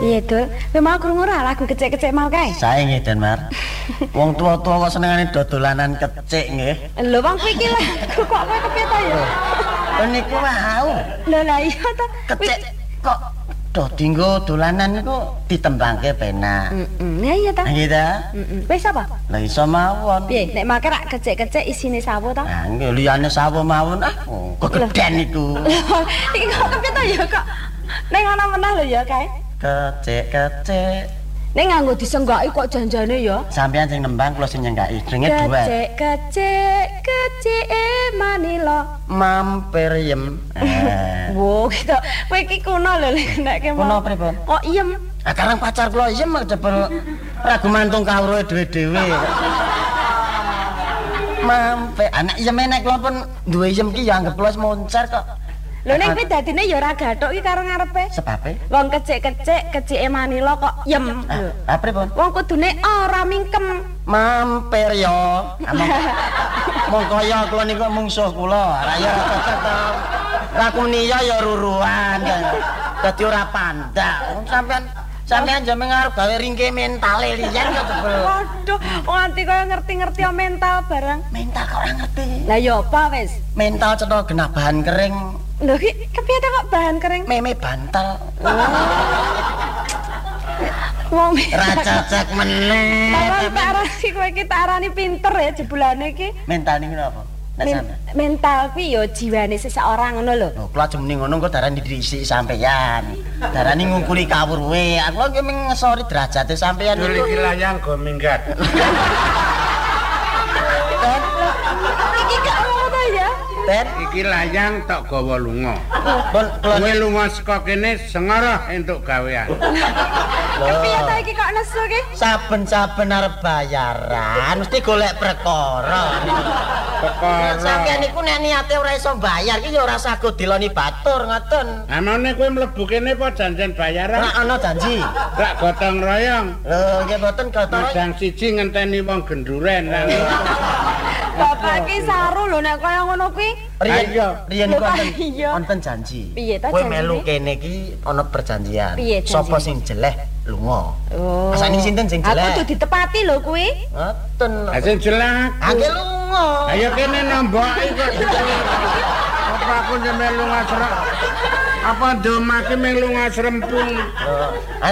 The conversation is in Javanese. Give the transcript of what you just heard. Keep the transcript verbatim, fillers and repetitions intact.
Piye, Dul? Kowe mau krungu ora lagu kecek-kecek mau kae? Sae nggih, Denmar. Wong tua-tua kok senengane dodolanan kecek nggih. Lho wong kowe iki lagu kok kowe kepiye to ya? Lho niku mau. Lho lah iya to. Kecek kok do dinggo dolanan niku ditembangke penak. Heeh. Ya iya ta. Nggih ta? Heeh. Wis apa? Lah iso mawon. Piye, nek make rak kecek-kecek isine sawo to? Ah nggih liyane sawo mawon ah. Kegeden niku. Iki kok kepiye to ya kok? Ning ana meneh lho ya kae. Kecek-kecek. Ning nganggo disenggoki kok janjane ya. Sampeyan sing nembang kula sing nyenggaki. Jenenge duet. Kecek-kecek kecek manila. Mampir yem. Eh. Wo, gitu. Kowe iki kuno lho nek ke Kuno pripun? Kok iem? Ah karang pacar kula yem jebul ragu mantung kawruhe dhewe-dhewe. Mampir anak yem nek kula pun duwe yem ki ya anggap kula moncer kok. Lho nek kowe dadine ya ora gathok iki karo ngarepe. Sebabe? Wong kecek-kecek kecike manila kok yem. Lho. Ah pripun? Wong kudune ora mingkem. Mampir ya. Mongko ya kula niku mungsuh kula. Ra ya ora cocok to. Lakune ya ya ruruan. Dadi ora pandak. Sampeyan sampeyan jame ngarep gawe ringke mentale liyan kok jebul. Waduh, nganti kaya ngerti-ngerti mental barang. Mental kok ora ngerti. Lah ya apa wis? Mental cetha genah bahan kering. Lho iki kepiye to kok bahan kering? Meme bantal. Wong Ra cocok meneh. Lah tak arani kowe iki tak arani pinter ya jebulane iki. Mental niku apa? Nek Men sampeyan. mental kuwi ya jiwane seseorang ngono lho. Lho, kula jemeni ngono kok darani dirisik sampeyan. Darani ngungkuli kawruhe. Aku ki ngesori derajate sampeyan Iki niku. layang go minggat. Iki gak ngono to ya? Ben, Iki layang tok gawa lunga. pun kula Kowe lunga saka kene sengara entuk gawean. Kepiye to iki kok nesu iki? saben-saben arep bayaran mesti golek perkara. Perkara. Sampeyan niku nek niate ora iso bayar ki ya ora sago diloni batur ngoten. Amane kowe mlebu kene apa janjian bayaran? Ora ana janji. Rak gotong royong. Lho, nggih mboten gotong. Madang siji ngenteni wong gendhuren. Bapak iki saru lho nek kaya ngono kuwi. Riyen Ayo. riyen Lho, ku wonten iya. wonten janji. Piye ta Kowe janjine? melu kene iki ana perjanjian. Piye janjine? Sapa sing jeleh lunga. Oh. Asane sinten sing jeleh? Aku kudu ditepati lho kuwi. Ngoten. Sing jelek. Angge lunga. Ayo kene nomboki kok. Apa aku melu ngasrem? Apa domake melu ngasrempung? Lho,